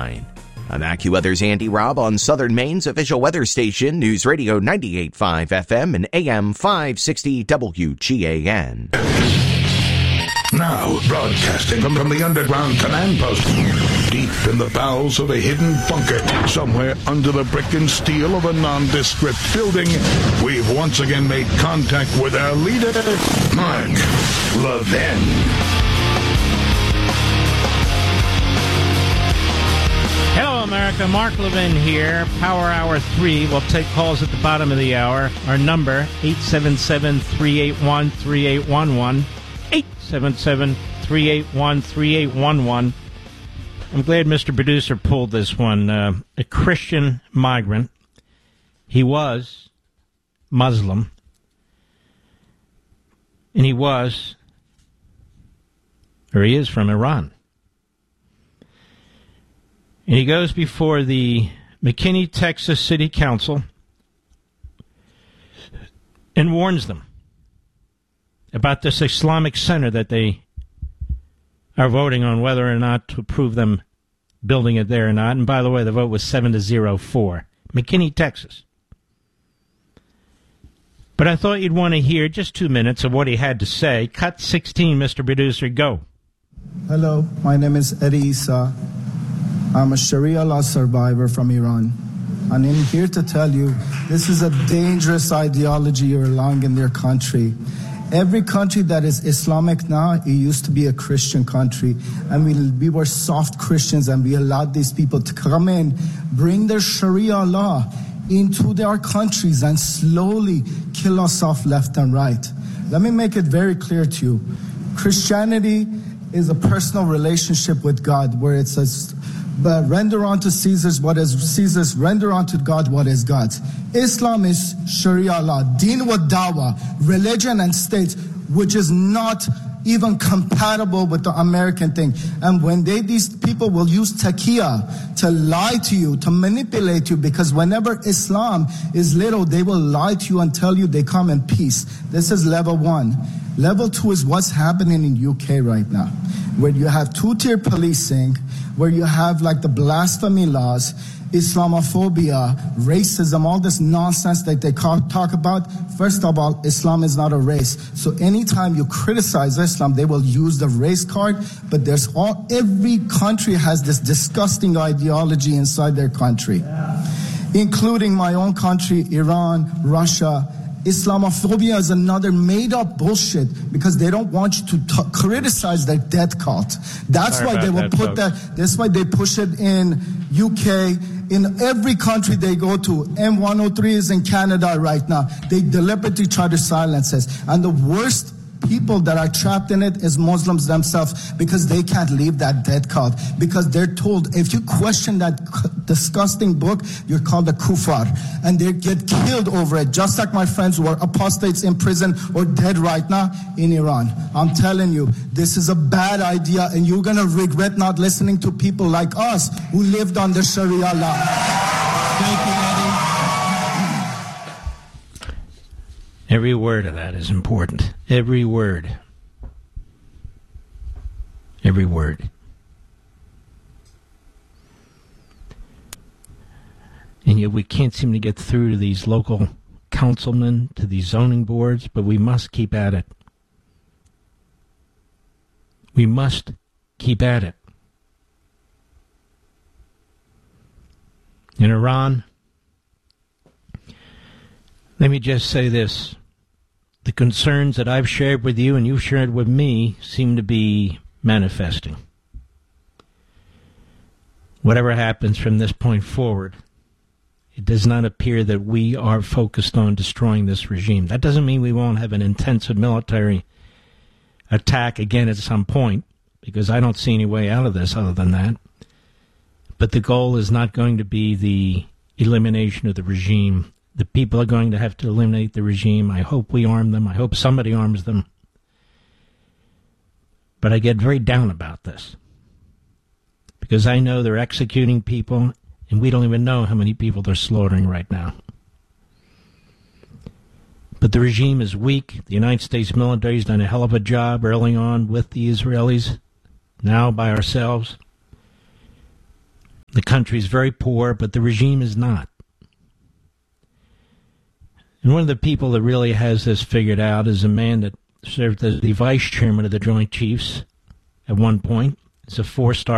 9. I'm AccuWeather's Andy Robb on Southern Maine's official weather station, News Radio 98.5 FM and AM 560 WGAN. Now, broadcasting from the underground command post, deep in the bowels of a hidden bunker, somewhere under the brick and steel of a nondescript building, we've once again made contact with our leader, Mark Levin. Hello, America. Mark Levin here. Power Hour 3. We'll take calls at the bottom of the hour. Our number, 877-381-3811. 877-381-3811. I'm glad Mr. Producer pulled this one. A Christian migrant. He was Muslim. And he is from Iran. And he goes before the McKinney, Texas City Council and warns them about this Islamic center that they are voting on whether or not to approve them building it there or not. And by the way, the vote was 7-0 for McKinney, Texas. But I thought you'd want to hear just 2 minutes of what he had to say. Cut 16, Mr. Producer, go. Hello, my name is Eddie Issa. I'm a Sharia law survivor from Iran. And I'm here to tell you, this is a dangerous ideology you're allowing in their country. Every country that is Islamic now, it used to be a Christian country. And we were soft Christians, and we allowed these people to come in, bring their Sharia law into their countries and slowly kill us off left and right. Let me make it very clear to you. Christianity is a personal relationship with God, where it says, but render unto Caesar's what is Caesar's, render unto God what is God's. Islam is Sharia law, deen wa dawah, religion and state, which is not even compatible with the American thing. And when these people will use taqiyya to lie to you, to manipulate you, because whenever Islam is little, they will lie to you and tell you they come in peace. This is level 1. Level 2 is what's happening in UK right now, where you have two-tier policing, where you have like the blasphemy laws, Islamophobia, racism, all this nonsense that they talk about. First of all, Islam is not a race. So anytime you criticize Islam, they will use the race card. But every country has this disgusting ideology inside their country, including my own country, Iran, Russia. Islamophobia is another made-up bullshit because they don't want you to criticize their death cult. That's why they will put that. That's why they push it in UK. In every country they go to, M103 is in Canada right now. They deliberately try to silence us. And the worst people that are trapped in it is Muslims themselves, because they can't leave that death cult, because they're told if you question that disgusting book, you're called a kufar, and they get killed over it, just like my friends who are apostates in prison or dead right now in Iran. I'm telling you, this is a bad idea, and you're going to regret not listening to people like us who lived under Sharia law. Thank you, Eddie. Every word of that is important. Every word. Every word. And yet we can't seem to get through to these local councilmen, to these zoning boards, but we must keep at it. We must keep at it. In Iran, let me just say this. The concerns that I've shared with you and you've shared with me seem to be manifesting. Whatever happens from this point forward, it does not appear that we are focused on destroying this regime. That doesn't mean we won't have an intensive military attack again at some point, because I don't see any way out of this other than that. But the goal is not going to be the elimination of the regime. The people are going to have to eliminate the regime. I hope we arm them. I hope somebody arms them. But I get very down about this, because I know they're executing people, and we don't even know how many people they're slaughtering right now. But the regime is weak. The United States military has done a hell of a job early on with the Israelis, now by ourselves. The country's very poor, but the regime is not. And one of the people that really has this figured out is a man that served as the vice chairman of the Joint Chiefs at one point. He's a 4-star